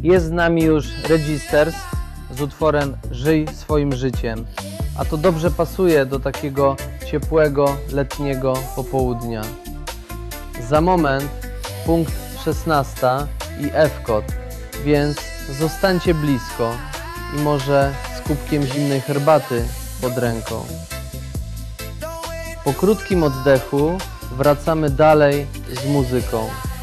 Jest z nami już Registers z utworem Żyj swoim życiem, a to dobrze pasuje do takiego ciepłego, letniego popołudnia. Za moment punkt 16 i F-kod, więc zostańcie blisko i może z kubkiem zimnej herbaty pod ręką. Po krótkim oddechu wracamy dalej z muzyką.